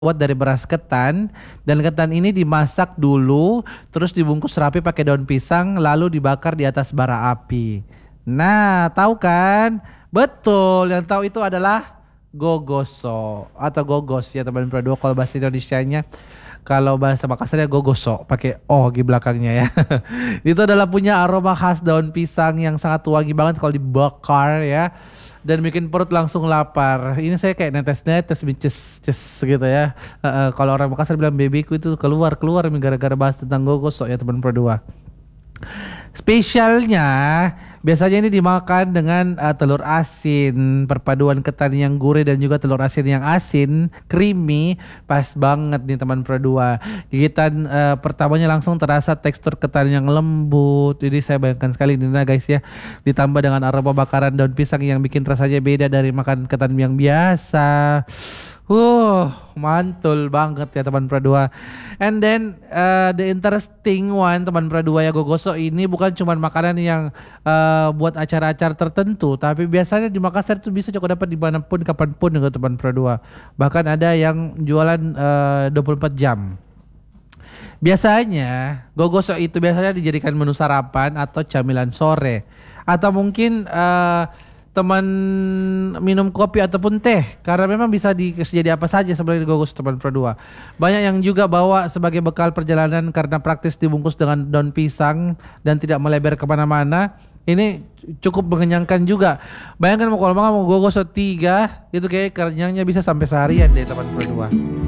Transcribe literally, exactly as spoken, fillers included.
Buat dari beras ketan, dan ketan ini dimasak dulu terus dibungkus rapi pakai daun pisang lalu dibakar di atas bara api. Nah, tahu kan? Betul, yang tahu itu adalah gogoso atau gogos ya teman berdua kalau bahasa Indonesianya. Kalau bahasa Makassarnya gogoso pakai o di belakangnya ya. Itu adalah punya aroma khas daun pisang yang sangat wangi banget kalau dibakar ya, dan bikin perut langsung lapar. Ini saya kayak netes-netes, bices, ces gitu ya. Eh, eh, kalau orang Makassar bilang bebeku itu keluar keluar gara-gara bahas tentang gogosok ya teman berdua. Spesialnya biasanya ini dimakan dengan uh, telur asin, perpaduan ketan yang gurih dan juga telur asin yang asin, creamy, pas banget nih teman berdua. Gigitan uh, pertamanya langsung terasa tekstur ketan yang lembut. Jadi saya bayangkan sekali ini nah guys ya, ditambah dengan aroma bakaran daun pisang yang bikin rasanya beda dari makan ketan yang biasa. Uh, mantul banget ya teman Pradua. And then uh, the interesting one teman Pradua ya, gogoso ini bukan cuma makanan yang uh, buat acara-acara tertentu, tapi biasanya di Makassar itu bisa juga dapat dimanapun kapanpun dengan teman Pradua. Bahkan ada yang jualan uh, dua puluh empat jam. Biasanya gogoso itu biasanya dijadikan menu sarapan atau camilan sore, atau mungkin uh, teman minum kopi ataupun teh, karena memang bisa dikasih jadi apa saja sebenarnya gogos teman Produa. Banyak yang juga bawa sebagai bekal perjalanan karena praktis dibungkus dengan daun pisang dan tidak melebar kemana-mana. Ini cukup mengenyangkan juga. Bayangkan mau kalau mau gogos tiga itu kayak kenyangnya bisa sampai seharian deh teman Produa.